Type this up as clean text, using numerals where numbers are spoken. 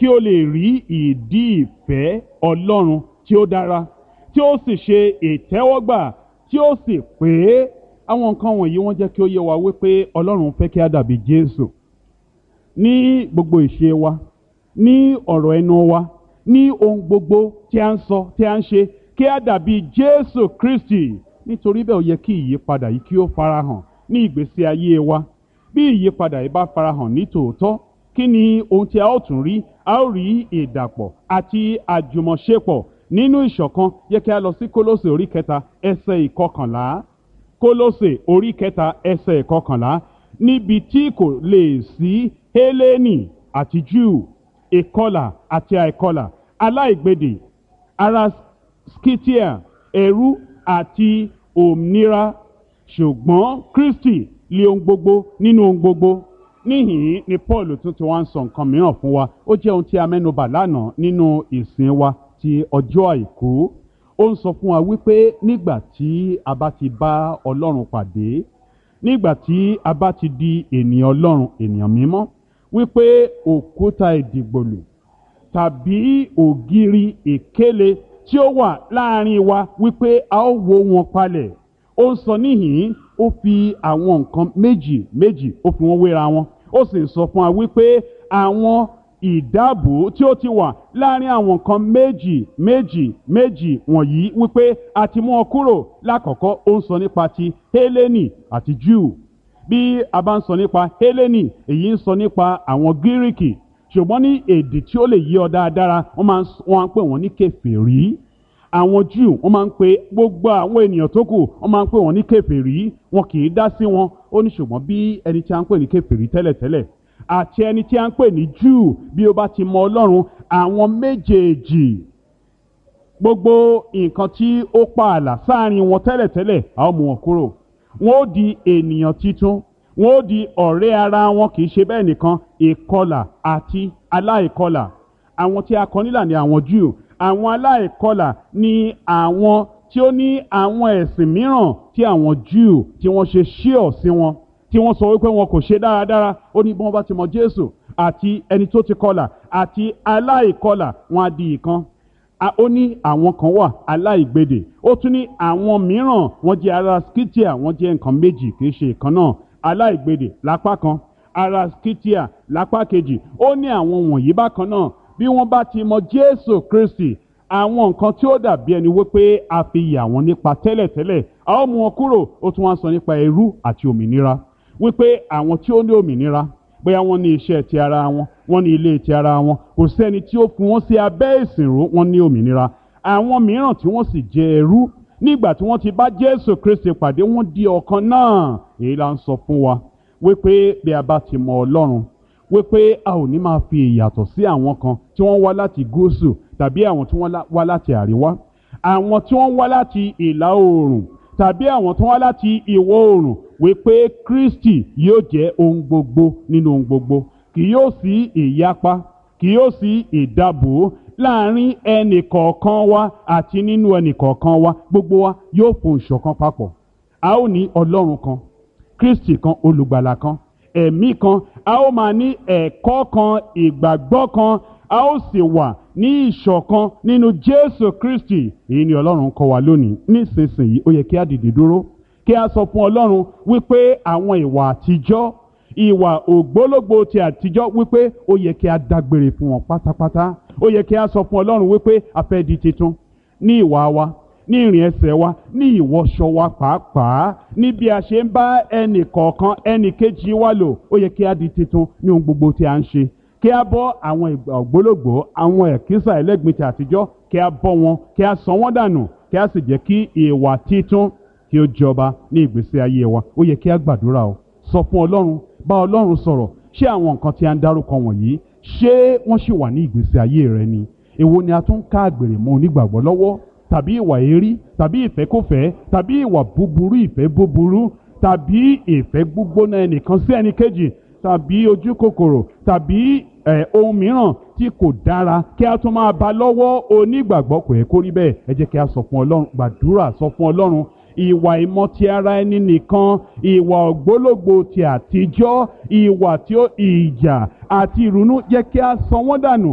kí ó lè rí ìdí ìfẹ́ Ọlọ́run tí ó dára, tí ó sì ṣe ìtẹ́wọ́gbà, tí ó sì pé. Àwọn nǹkan wọ̀nyí wọ́n jẹ́ kí ó yé wa wípé Ọlọ́run fẹ́ kí a dàbí Jésù ní gbogbo ìṣe wa, ní ọ̀rọ̀ ẹnu wa, ní ohun gbogbo tí a ń sọ, tí a ń ṣe, kí a dàbí Jésù Kristi. Nítorí bẹ́ẹ̀ ó yẹ kí ìyípadà yìí kí ó farahàn ní ìgbésí ayé wa. Bí ìyípadà yìí bá farahàn ní tòótọ́, kí ni ohun tí a ó tún rí? A ó rí ìdàpọ̀ àti àjùmọ̀ṣepọ̀ nínú ìṣọ̀kan. Yẹ kí a lọ sí Kólósè orí kẹta ẹsẹ̀ ìkọkànlá. Kólósè orí kẹta ẹsẹ̀ ìkọkànlá. Níbi tí kò lè sí Hélénì àti Júù, ìkọlà àti àìkọlà, aláìgbèdè, ará Scythia, ẹrú àti òmìnira, ṣùgbọ́n Kristi lé ohun gbogbo nínú ohun gbogbo. Níhìn ni Paul tún ti wá ń sọ nǹkan mìíràn fún wa. Ó jẹ́ ohun tí a mẹ́nubà lánàá nínú ìsìn wa ti ọjọ́ àìkú. Ó ń sọ fún wa wípé nígbà tí a bá ti bá Ọlọ́run pàdé, nígbà tí a bá ti di ènìyàn Ọlọ́run, ènìyàn mímọ́, wípé òkúta ìdìgbòlù tàbí ògiri ìkéle tí ó wà láàrin wa, wípé a ó wó wọn palẹ̀. Ó ń sọ níhìn, ó fi àwọn nǹkan méjì ó fi wọ́n wéra wọn. Ó sì ń sọ fún wa wípé àwọn ìdábò tí ó ti wà láàrin àwọn nǹkan méjì wọ̀nyí, wípé a ti mú wọn kúrò. Lákọ̀ọ́kọ́ ó ń sọ nípa ti Hélénì àti Júù. Bí a bá ń sọ nípa Hélénì, èyí ń sọ nípa àwọn Gíríkì. Ṣùgbọ́n ní èdè tí ó lè yí ọ dáadáa, wọ́n máa ń pè wọ́n ní kèfèrí. Àwọn Júù wọ́n máa ń pè gbogbo àwọn ènìyàn tó kù, wọ́n máa ń pè wọ́n ní kèfèrí. Wọn kì í dá sí wọn. Ó ní ṣùgbọ́n bí ẹni tí a ń pè ní kèfèrí tẹ́lẹ̀tẹ́lẹ̀ àti ẹni tí a ń pè ní Júù, bí ó bá ti mọ Ọlọ́run, àwọn méjèèjì, gbogbo nǹkan tí ó pààlà sáàrin wọn tẹ́lẹ̀tẹ́lẹ̀, a ó mú wọn kúrò. Wọn ó di ènìyàn titun, wọn ó di ọ̀rẹ́ ara wọn. Kì í ṣe bẹ́ẹ̀ nìkan, ìkọlà àti aláìkọlà. Àwọn tí a kọ nílà ni àwọn Júù. Àwọn aláìkọlà ni àwọn tí ó ní àwọn ẹ̀sìn mìíràn tí àwọn Júù tí wọ́n ṣe ṣíọ̀ sí wọn, tí wọ́n sọ wípé wọn kò ṣe dáradára. Ó ní bí wọ́n bá ti mọ Jésù àti ẹni tó ti kọlà àti aláìkọlà, wọn á di ìkan. Ó ní àwọn kan wà aláìgbèdè. Ó tún ní àwọn mìíràn, wọ́n jẹ́ ará Scythia, wọ́n jẹ́ nǹkan méjì, kì í ṣe ìkan náà. Aláìgbèdè lápá kan, ará Scythia lápá kejì. Ó ní àwọn wọ̀nyí bákan náà. Bí wọ́n bá ti mọ Jésù Kristi, àwọn nǹkan tí ó dàbí ẹni wípé a fi yà wọ́n nípa tẹ́lẹ̀tẹ́lẹ̀, a ó mú wọn kúrò. Ó tún wá sọ nípa ẹrú àti òmìnira, wípé àwọn tí ó ní òmìnira, bóyá wọ́n ní iṣẹ́ ti ara wọn, wọ́n ní ilé ti ara wọn, kò sẹ́ni tí ó fi wọ́n sí abẹ́ ìsìnrú, wọ́n ní òmìnira. Àwọn mìíràn tí wọ́n sì jẹ́ ẹrú, nígbà tí wọ́n ti bá Jésù Kristi pàdé, wọ́n di ọ̀kan náà. Èyí la ń sọ fún wa wípé bí a bá ti mọ Ọlọ́run, wípé a ò ní máa fi ìyàtọ̀ sí àwọn kan tí wọ́n wá láti gúúsù tàbí àwọn tí wọ́n wá láti àríwá, àwọn tí wọ́n wá láti ìlà oòrùn tàbí àwọn tí wọ́n wá láti ìwọ̀ oòrùn, wípé Kristi yóò jẹ́ ohun gbogbo nínú ohun gbogbo. Kì yóò sí ìyapa, kì yóò sí ìdàbò láàrin ẹnì kọ̀ọ̀kan wa àti nínú ẹnì kọ̀ọ̀kan wa. Gbogbo wa yóò fún ìṣọ̀kan papọ̀. A ó ní Ọlọ́run kan, Kristi kan, olùgbàlà kan, ẹ̀mí kan. A ó máa ní ẹ̀kọ́ kan, ìgbàgbọ́ kan. A ó sì wà ní ìṣọ̀kan nínú Jésù Kristi. Èyí ni Ọlọ́run kọ́ wa lónìí. Nísinsìnyí ó yẹ kí a dìde dúró, kí a sọ fún Ọlọ́run wípé àwọn ìwà àtijọ́, ìwà ògbólógbò ti àtijọ́, wípé ó yẹ kí a dágbére fún wọn pátápátá. Ó yẹ kí a sọ fún Ọlọ́run wípé a fẹ́ di titun ní ìwà wa, ní ìrìn ẹsẹ̀ wa, ní ìwọṣọ wa pàápàá, ní bí a ṣe ń bá ẹnì kọ̀ọ̀kan ẹnì kejì wa lò. Ó yẹ kí a di titun ní ohun gbogbo tí a ń ṣe. Kí a bọ́ àwọn ìgbà ògbólógbò, àwọn ẹ̀kísà ẹlẹ́gbin ti àtijọ́, kí a bọ́ wọn, kí a sọ wọ́n dànù, kí a sì jẹ́ kí ìwà titun kí ó jọba ní ìgbésí ayé wa. Ó yẹ kí a gbàdúrà o, sọ fún Ọlọ́run, bá Ọlọ́run sọ̀rọ̀. Ṣé àwọn nǹkan tí a ń dárúkọ wọ̀nyí, ṣé wọ́n ṣì wà ní ìgbésí ayé rẹ ni? Èwo ni a tún ká àgbèrè mọ́ onígbàgbọ́ lọ́wọ́, tàbí ìwà èérí, tàbí ìfẹ́kúfẹ̀ẹ́, tàbí ìwà búburú, ìfẹ́ búburú, tàbí ìfẹ́ gbígbóná ẹnìkan sí ẹnìkejì, tàbí ojú kòkòrò, tàbí ohun mìíràn tí kò dára, kí a tún máa bá lọ́wọ́ onígbàgbọ́? Kò yẹ kó rí bẹ́ẹ̀. Ẹ jẹ́ kí a sọ fún Ọlọ́run, gbàdúrà, sọ fún Ọlọ́run. Ìwà ìmọ̀ ti ara ẹni nìkan, ìwà ògbólógbò ti àtijọ́, ìwà tí ó ìjà àti ìrunú, jẹ́ kí a sọ wọ́n dànù.